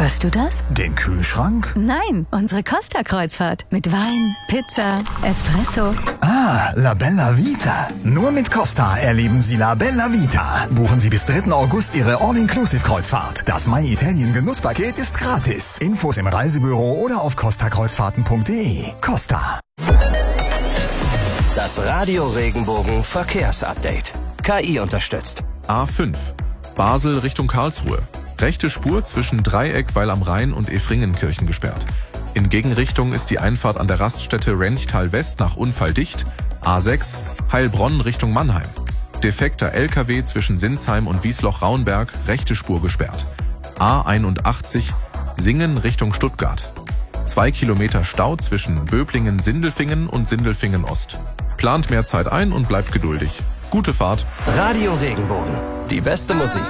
Hörst du das? Den Kühlschrank? Nein, unsere Costa-Kreuzfahrt. Mit Wein, Pizza, Espresso. Ah, La Bella Vita. Nur mit Costa erleben Sie La Bella Vita. Buchen Sie bis 3. August Ihre All-Inclusive-Kreuzfahrt. Das My Italien Genusspaket ist gratis. Infos im Reisebüro oder auf costakreuzfahrten.de. Costa. Das Radio Regenbogen Verkehrsupdate. KI unterstützt. A5. Basel Richtung Karlsruhe. Rechte Spur zwischen Dreieck, Weil am Rhein und Efringenkirchen gesperrt. In Gegenrichtung ist die Einfahrt an der Raststätte Renchtal West nach Unfall dicht. A6. Heilbronn Richtung Mannheim. Defekter LKW zwischen Sinsheim und Wiesloch-Raunberg, rechte Spur gesperrt. A81. Singen Richtung Stuttgart. 2 Kilometer Stau zwischen Böblingen-Sindelfingen und Sindelfingen-Ost. Plant mehr Zeit ein und bleibt geduldig. Gute Fahrt. Radio Regenbogen. Die beste Musik.